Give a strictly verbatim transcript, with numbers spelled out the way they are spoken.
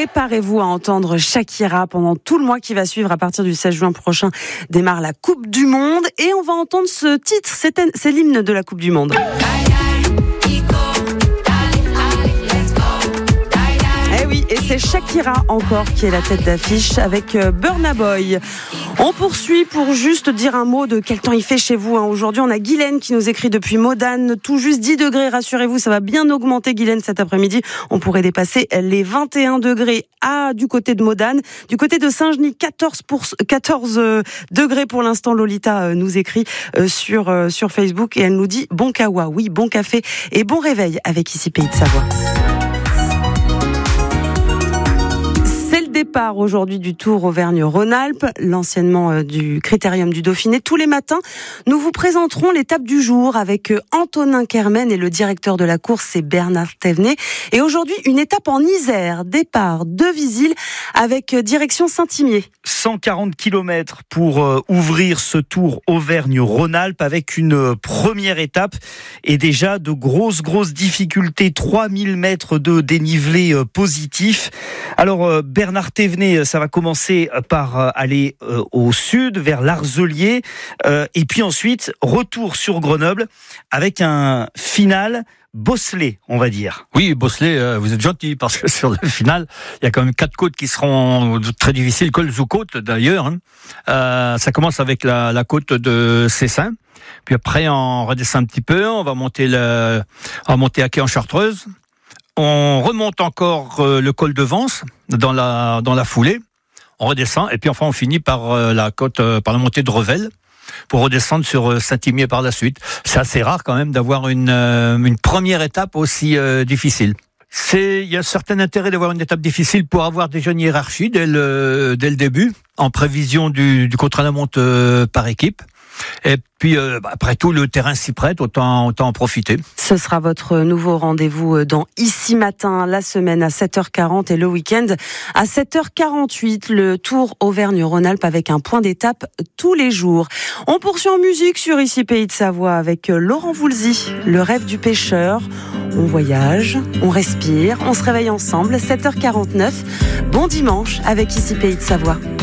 Préparez-vous à entendre Shakira pendant tout le mois qui va suivre. À partir du seize juin prochain démarre la Coupe du Monde et on va entendre ce titre, c'est, c'est l'hymne de la Coupe du Monde. Eh oui, et c'est Shakira encore qui est la tête d'affiche avec Burna Boy. On poursuit pour juste dire un mot de quel temps il fait chez vous. Aujourd'hui, on a Guylaine qui nous écrit depuis Modane. Tout juste dix degrés, rassurez-vous, ça va bien augmenter, Guylaine, cet après-midi. On pourrait dépasser les vingt et un degrés à, du côté de Modane. Du côté de Saint-Genis, quatorze, pour, quatorze degrés pour l'instant. Lolita nous écrit sur, sur Facebook et elle nous dit bon kawa, oui, bon café et bon réveil avec Ici Pays de Savoie. Départ aujourd'hui du Tour Auvergne-Rhône-Alpes, l'anciennement euh, du Critérium du Dauphiné. Tous les matins, nous vous présenterons l'étape du jour avec euh, Antonin Kermen et le directeur de la course, c'est Bernard Thévenet. Et aujourd'hui, une étape en Isère, départ de Visil avec euh, direction Saint-Imier. cent quarante kilomètres pour euh, ouvrir ce Tour Auvergne-Rhône-Alpes avec une euh, première étape et déjà de grosses, grosses difficultés. trois mille mètres de dénivelé euh, positif. Alors, euh, Bernard Thévenet, ça va commencer par aller euh, au sud, vers l'Arzelier, euh, et puis ensuite, retour sur Grenoble, avec un final bosselé, on va dire. Oui, bosselé, euh, vous êtes gentil, parce que sur le final, il y a quand même quatre côtes qui seront très difficiles, col sous côte d'ailleurs. Hein. Euh, ça commence avec la, la côte de Cessin, puis après on redescend un petit peu, on va monter, le, on va monter à Quai en Chartreuse. On remonte encore euh, le col de Vence dans la dans la foulée. On redescend et puis enfin on finit par euh, la côte, euh, par la montée de Revel pour redescendre sur euh, Saint-Imier par la suite. C'est assez rare quand même d'avoir une euh, une première étape aussi euh, difficile. C'est il y a un certain intérêt d'avoir une étape difficile pour avoir déjà une hiérarchie dès le dès le début, en prévision du du contre-la-montre euh, par équipe. Et puis, euh, après tout, le terrain s'y prête, autant, autant en profiter. Ce sera votre nouveau rendez-vous dans Ici Matin, la semaine à sept heures quarante et le week-end à sept heures quarante-huit. Le Tour Auvergne-Rhône-Alpes avec un point d'étape tous les jours. On poursuit en musique sur Ici Pays de Savoie avec Laurent Voulzy, Le rêve du pêcheur. On voyage, on respire, on se réveille ensemble, sept heures quarante-neuf. Bon dimanche avec Ici Pays de Savoie.